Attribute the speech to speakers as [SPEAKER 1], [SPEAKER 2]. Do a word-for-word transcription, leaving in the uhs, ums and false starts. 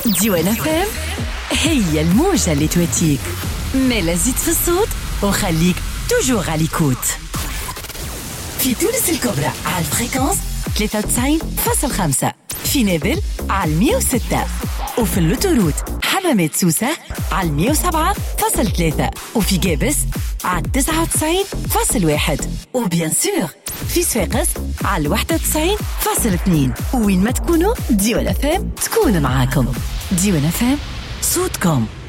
[SPEAKER 1] ديوان فام هي الموجة اللي تواتيك، مالا زيد في الصوت وخليك توجور على ليكوت. في تونس الكبرى على الفريكونس ثلاثة وتسعين فاصل خمسة، في نابل على مية وستة، وفي اللوتوروت حمامات سوسة على مية وسبعة فاصل ثلاثة، وفي جابس على تسعة وتسعين فاصل واحد، وبيان سور في صفاقس على واحد وتسعين فاصل اثنين. وين ما تكونوا ديوان فام تكون معاكم. ديوان فام صوتكم.